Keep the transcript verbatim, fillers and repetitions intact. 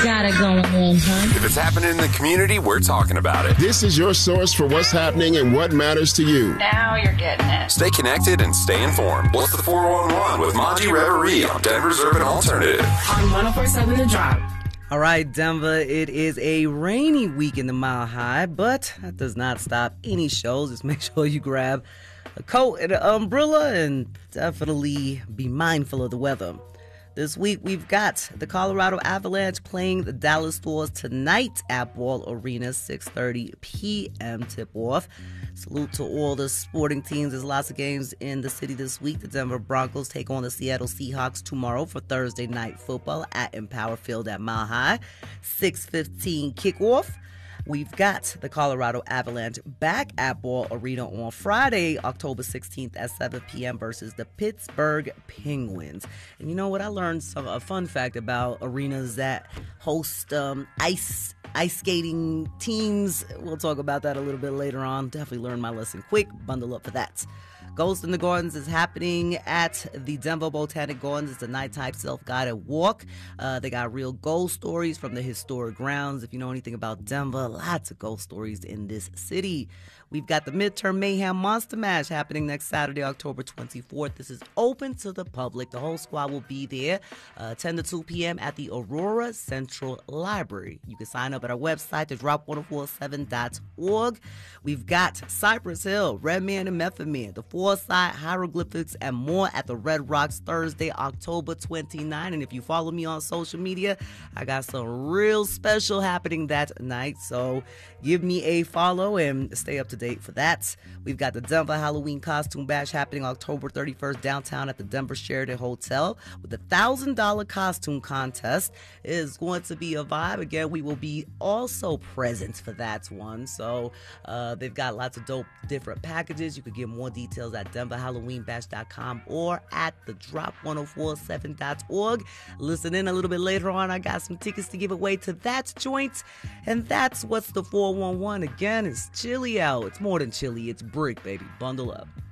got it going on, huh? If it's happening in the community, we're talking about it. This is your source for what's happening and what matters to you. Now you're getting it. Stay connected and stay informed. What's the four one one with Monty Reverie on Denver's Urban Alternative? On one oh four point seven The Drop. All right, Denver, it is a rainy week in the Mile High, but that does not stop any shows. Just make sure you grab a coat and an umbrella and definitely be mindful of the weather. This week, we've got the Colorado Avalanche playing the Dallas Stars tonight at Ball Arena, six thirty p.m. tip-off. Salute to all the sporting teams. There's lots of games in the city this week. The Denver Broncos take on the Seattle Seahawks tomorrow for Thursday night football at Empower Field at Mile High, six fifteen kickoff. We've got the Colorado Avalanche back at Ball Arena on Friday, October sixteenth at seven p.m. versus the Pittsburgh Penguins. And you know what? I learned some, a fun fact about arenas that host um, ice ice skating teams. We'll talk about that a little bit later on. Definitely learned my lesson quick. Bundle up for that. Ghost in the Gardens is happening at the Denver Botanic Gardens. It's a nighttime self-guided walk. Uh, they got real ghost stories from the historic grounds. If you know anything about Denver, lots of ghost stories in this city. We've got the Midterm Mayhem Monster Mash happening next Saturday, October twenty-fourth. This is open to the public. The whole squad will be there uh, ten to two p.m. at the Aurora Central Library. You can sign up at our website, the drop one oh four seven dot org. We've got Cypress Hill, Redman and Method Man, the Foresight, Hieroglyphics, and more at the Red Rocks Thursday, October twenty-ninth. And if you follow me on social media, I got some real special happening that night. So give me a follow and stay up to date for that. We've got the Denver Halloween Costume Bash happening October thirty-first downtown at the Denver Sheraton Hotel with a one thousand dollars costume contest. It is going to be a vibe. Again, we will be also present for that one. So uh, they've got lots of dope different packages. You could get more details at denver halloween bash dot com or at the drop one oh four seven dot org. Listen in a little bit later on. I got some tickets to give away to that joint. And that's what's the four one one. Again, it's chilly out. It's more than chilly. It's brick, baby. Bundle up.